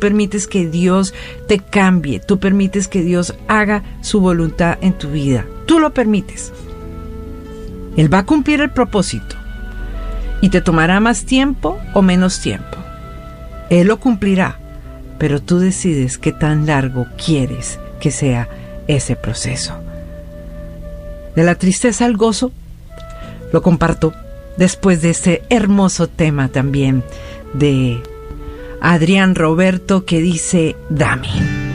permites que Dios te cambie, tú permites que Dios haga su voluntad en tu vida. Tú lo permites. Él va a cumplir el propósito y te tomará más tiempo o menos tiempo. Él lo cumplirá, pero tú decides qué tan largo quieres que sea ese proceso. De la tristeza al gozo, lo comparto después de este hermoso tema también de Adrián Roberto que dice: dame.